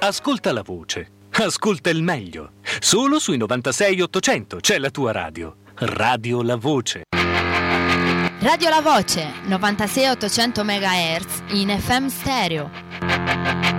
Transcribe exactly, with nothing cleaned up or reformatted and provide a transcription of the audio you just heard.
Ascolta la voce. Ascolta il meglio. Solo sui novantasei ottocento c'è la tua radio. Radio La Voce. Radio La Voce, novantasei ottocento megahertz in F M stereo.